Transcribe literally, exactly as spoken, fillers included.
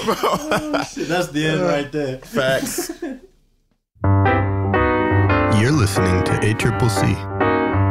Oh, shit, that's the end right there. Facts. You're listening to A Triple C.